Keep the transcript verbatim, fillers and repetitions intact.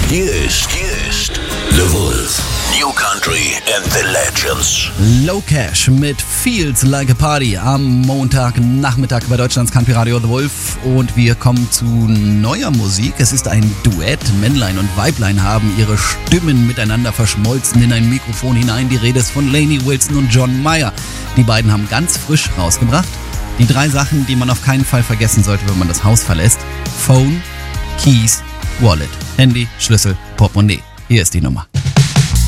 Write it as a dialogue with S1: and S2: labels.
S1: Hier ist, hier ist The Wolf. New Country and the Legends.
S2: Low Cash mit Feels Like a Party am Montagnachmittag bei Deutschlands Country Radio The Wolf. Und wir kommen zu neuer Musik. Es ist ein Duett. Männlein und Weiblein haben ihre Stimmen miteinander verschmolzen in ein Mikrofon hinein. Die Rede ist von Lainey Wilson und John Mayer. Die beiden haben ganz frisch rausgebracht die drei Sachen, die man auf keinen Fall vergessen sollte, wenn man das Haus verlässt. Phone, Keys, Wallet. Handy, Schlüssel, Portemonnaie. Hier ist die Nummer.